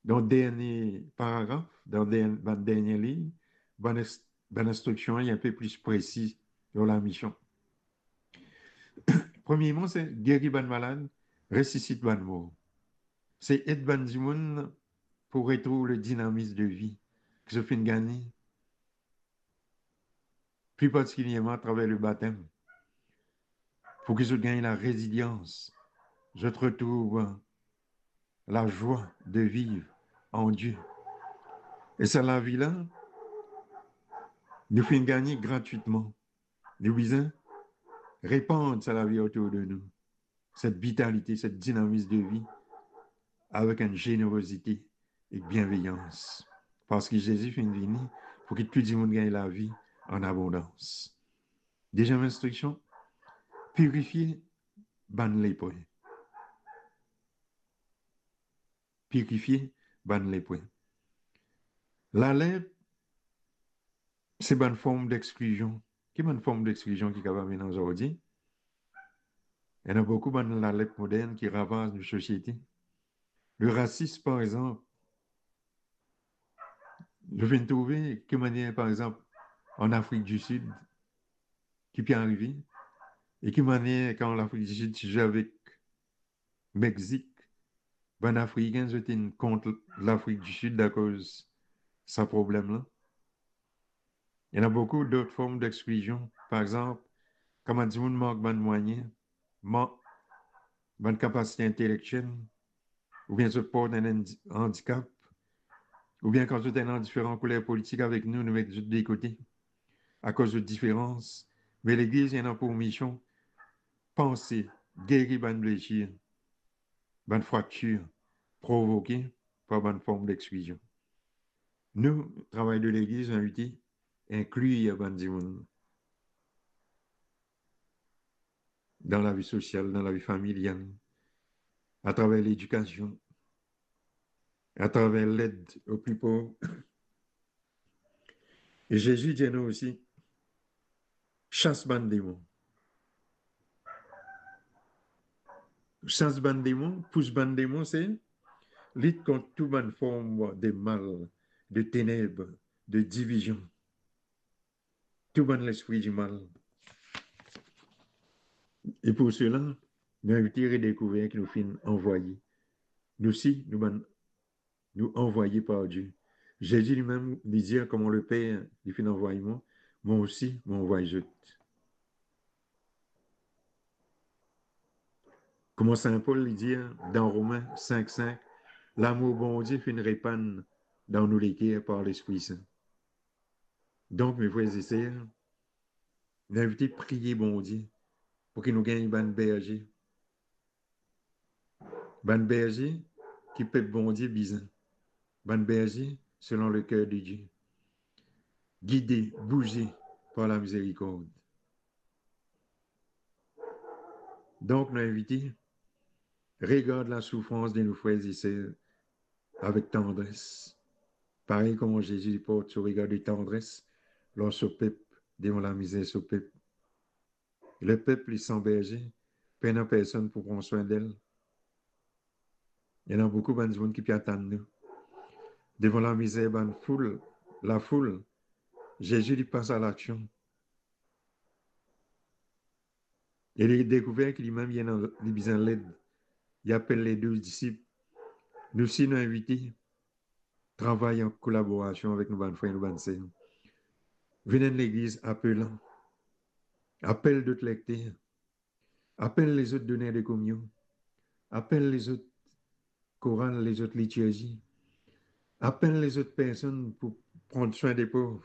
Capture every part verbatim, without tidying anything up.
dans le dernier paragraphe, dans le dernier ligne, bonne, bonne instruction est un peu plus précis sur la mission. Premièrement, c'est guérir ban malade, ressuscite ban mort. C'est aider ban du monde pour retrouver le dynamisme de vie que je fais gagner, plus particulièrement à travers le baptême, pour que je gagne la résilience. Je te retrouve la joie de vivre en Dieu. Et c'est la vie là, nous faisons gagner gratuitement. Nous besoin répandre ça la vie autour de nous. Cette vitalité, cette dynamisme de vie, avec une générosité et bienveillance. Parce que Jésus fait une vie pour que tout le monde gagne la vie en abondance. Deuxième instruction, purifier ban lépreux. Purifier ban lépreux. La lèpre, c'est une forme d'exclusion. Qui est une forme d'exclusion qui est capable maintenant aujourd'hui? Il y en a beaucoup dans la lèpre moderne qui ravagent nos sociétés. Le racisme, par exemple, je viens de trouver que manière, par exemple, en Afrique du Sud, qui peut arriver, et qui manière, quand l'Afrique du Sud joue avec Mexique, ben Africains étaient contre l'Afrique du Sud à cause de ce problème-là. Il y en a beaucoup d'autres formes d'exclusion. Par exemple, comme on dit, on manque de moyens, manque de capacité intellectuelle, ou bien se porte un handicap, ou bien quand tu es dans différentes couleurs politiques avec nous, nous mettons des côtés, à cause de différences. Mais l'Église, il y en a pour mission, penser, guérir bonne blessure, bonne fracture, provoquée par bonne forme d'exclusion. Nous, le travail de l'Église, invité, inclut bonne dans la vie sociale, dans la vie familiale, à travers l'éducation, à travers l'aide aux plus pauvres. Et Jésus dit nous aussi, chasse ban démon. Chasse ban démon, pousse ban démon, c'est lutte contre toute bonne forme de mal, de ténèbres, de division. Tout bon l'esprit du mal. Et pour cela, nous invitons et découvrir que nous finissons envoyés. Nous aussi, nous ben, nous envoyés par Dieu. Jésus lui-même lui dit comment le Père lui fait l'envoyement, moi aussi, m'envoie je. Comment Saint Paul lui dit dans Romains cinq cinq, l'amour bon Dieu fait une répandre dans nous les cœurs par l'Esprit Saint. Donc, mes frères et sœurs, nous invitons à prier bon Dieu pour qu'il nous gagne une bonne berger. Bonne berger qui peut bon Dieu bizarre. Bonne berger selon le cœur de Dieu. Guidé, bougé par la miséricorde. Donc, nous invitons, regarde la souffrance de nos frères et sœurs avec tendresse. Pareil comme Jésus porte ce regard de tendresse lorsque peuple devant la misère ce peuple. Le peuple, il s'en berger, peine personne pour prendre soin d'elle. Il y en a beaucoup de gens qui attendent nous. Devant la misère, la foule, la foule, Jésus lui passe à l'action. Il a découvert qu'il lui-même il a besoin d'aide. Il appelle les douze disciples. Nous aussi, nous invités, travaillent en collaboration avec nos frères et nos bonnes sœurs. Venez de l'église appelant. Appelle d'autres lecteurs. Appelle les autres donneurs de communion. Appelle les autres chorales, les autres liturgies. Appelle les autres personnes pour prendre soin des pauvres.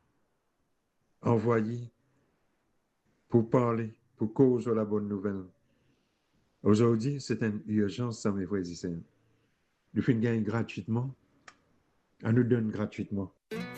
Envoyer pour parler, pour causer la bonne nouvelle. Aujourd'hui, c'est une urgence, ça, mes frères et sœurs. Nous faisons gagner gratuitement. On nous donne gratuitement.